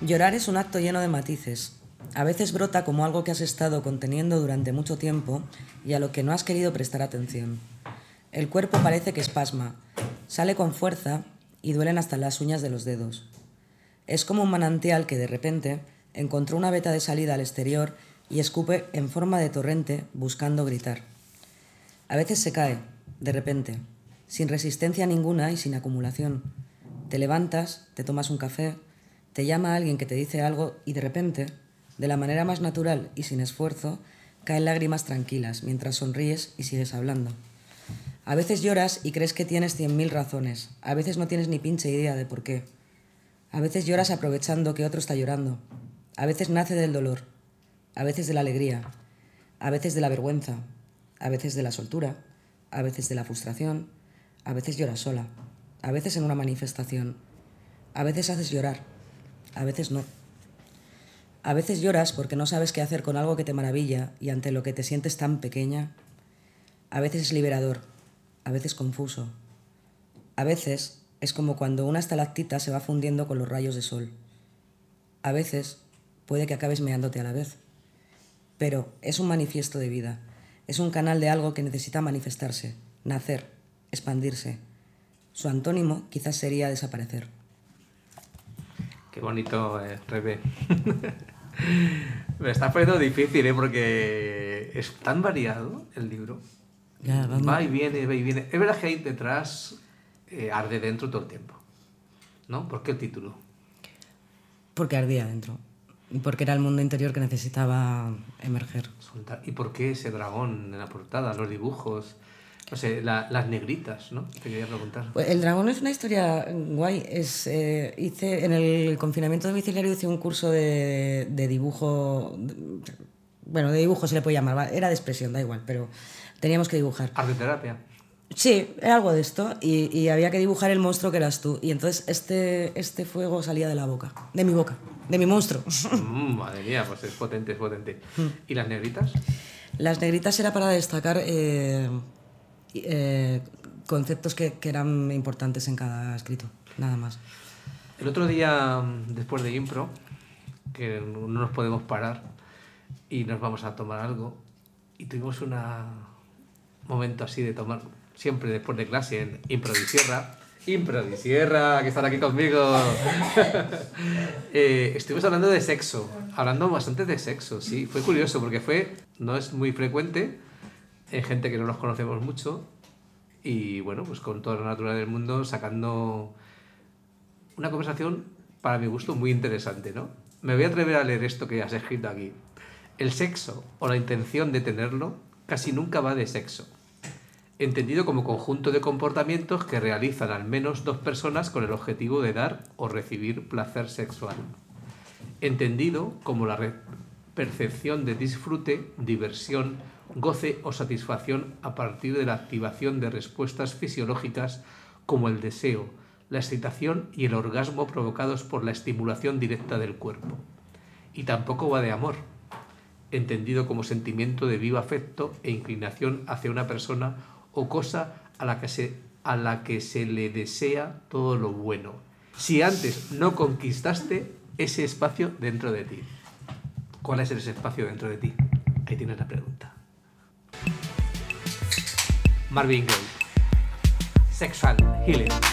Llorar es un acto lleno de matices. A veces brota como algo que has estado conteniendo durante mucho tiempo y a lo que no has querido prestar atención. El cuerpo parece que espasma, sale con fuerza y duelen hasta las uñas de los dedos. Es como un manantial que de repente encontró una veta de salida al exterior y escupe en forma de torrente buscando gritar. A veces se cae, de repente, sin resistencia ninguna y sin acumulación. Te levantas, te tomas un café, te llama a alguien que te dice algo y de repente, de la manera más natural y sin esfuerzo, caen lágrimas tranquilas mientras sonríes y sigues hablando. A veces lloras y crees que tienes 100.000 razones. A veces no tienes ni pinche idea de por qué. A veces lloras aprovechando que otro está llorando. A veces nace del dolor. A veces de la alegría. A veces de la vergüenza. A veces de la soltura. A veces de la frustración. A veces lloras sola. A veces en una manifestación. A veces haces llorar. A veces no. A veces lloras porque no sabes qué hacer con algo que te maravilla y ante lo que te sientes tan pequeña. A veces es liberador. A veces confuso. A veces es como cuando una estalactita se va fundiendo con los rayos de sol. A veces puede que acabes meándote a la vez. Pero es un manifiesto de vida. Es un canal de algo que necesita manifestarse, nacer, expandirse. Su antónimo quizás sería desaparecer. Qué bonito, Rebe. Me está poniendo difícil, porque es tan variado el libro. Ya, va y viene, va y viene. Es verdad que hay detrás, arde dentro todo el tiempo, ¿no? ¿Por qué el título? Porque ardía dentro. Porque era el mundo interior que necesitaba emerger. ¿Y por qué ese dragón en la portada, los dibujos? No sé, las negritas, ¿no? Te quería preguntar. Pues el dragón es una historia guay. Hice en el confinamiento domiciliario hice un curso de dibujo. Bueno, de dibujo se le puede llamar. Era de expresión, da igual, pero teníamos que dibujar. ¿Arteterapia? Sí, era algo de esto. Y había que dibujar el monstruo que eras tú. Y entonces este fuego salía de la boca. De mi boca. De mi monstruo. Madre mía, pues es potente, es potente. ¿Y las negritas? Las negritas era para destacar conceptos que eran importantes en cada escrito, nada más. El otro día, después de impro, que no nos podemos parar y nos vamos a tomar algo, y tuvimos un momento así de tomar, siempre después de clase, en Improdisierra, que están aquí conmigo. Estuvimos hablando de sexo, hablando bastante de sexo, sí. Fue curioso porque no es muy frecuente en gente que no nos conocemos mucho y bueno, pues con toda la naturaleza del mundo sacando una conversación para mi gusto muy interesante, ¿no? Me voy a atrever a leer esto que has escrito aquí. El sexo o la intención de tenerlo casi nunca va de sexo, entendido como conjunto de comportamientos que realizan al menos dos personas con el objetivo de dar o recibir placer sexual. Entendido como la percepción de disfrute, diversión, goce o satisfacción a partir de la activación de respuestas fisiológicas como el deseo, la excitación y el orgasmo provocados por la estimulación directa del cuerpo. Y tampoco va de amor, entendido como sentimiento de vivo afecto e inclinación hacia una persona o cosa a la que se le desea todo lo bueno, si antes no conquistaste ese espacio dentro de ti. ¿Cuál es ese espacio dentro de ti? Ahí tienes la pregunta. Marvin Gaye, Sexual Healing.